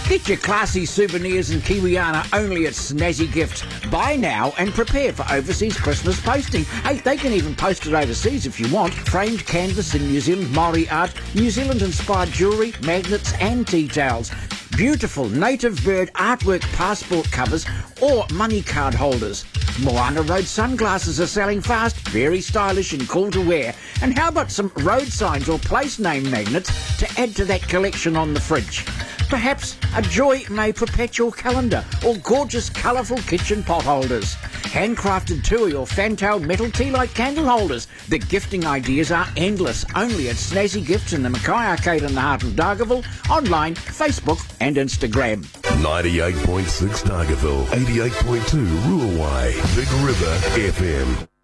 Get your classy souvenirs in Kiwiana only at Snazzy Gifts. Buy now and prepare for overseas Christmas posting. Hey, they can even post it overseas if you want. Framed canvas in New Zealand Maori art, New Zealand-inspired jewellery, magnets and tea towels. Beautiful native bird artwork passport covers or money card holders. Moana Road sunglasses are selling fast, very stylish and cool to wear. And how about some road signs or place name magnets to add to that collection on the fridge? Perhaps a Joy May Perpetual calendar or gorgeous colourful kitchen pot holders. Handcrafted tui or fantailed metal tea light candle holders. The gifting ideas are endless, only at Snazzy Gifts in the Mackay Arcade in the heart of Dargaville, online, Facebook and Instagram. 98.6 Dargaville, 88.2 Ruawai, Big River FM.